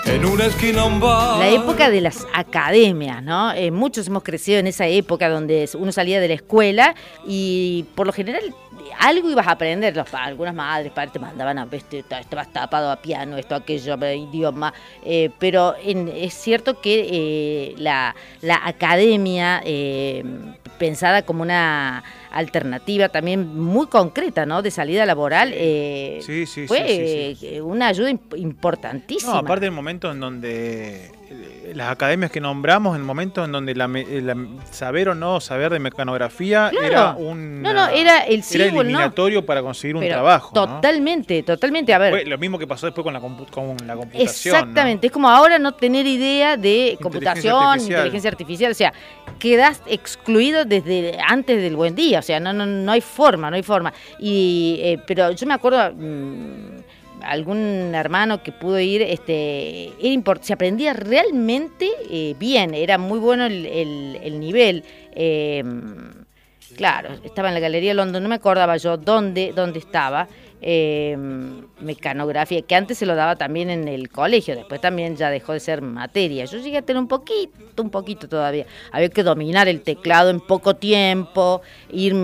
En una esquina un bar. La época de las academias, ¿no? Muchos hemos crecido en esa época donde uno salía de la escuela y por lo general algo ibas a aprender. Algunas madres, padres te mandaban a ver, estabas tapado a piano, esto, aquello, idioma. Pero es cierto que la academia, pensada como una alternativa también muy concreta, ¿no? De salida laboral, fue una ayuda importantísima. No, aparte del momento en donde las academias que nombramos, en el momento en donde saber o no saber de mecanografía, claro, era era eliminatorio para conseguir un trabajo. Totalmente, ¿no? Totalmente. A ver, fue lo mismo que pasó después con la computación. Exactamente, ¿no? Es como ahora no tener idea de computación, inteligencia artificial, o sea, quedas excluido desde antes del buen día, o sea, no hay forma. Pero yo me acuerdo, algún hermano que pudo ir, se aprendía realmente bien, era muy bueno el nivel. Claro, estaba en la Galería London, no me acordaba yo dónde estaba. Mecanografía, que antes se lo daba también en el colegio, después también ya dejó de ser materia. Yo llegué a tener un poquito todavía. Había que dominar el teclado en poco tiempo, ir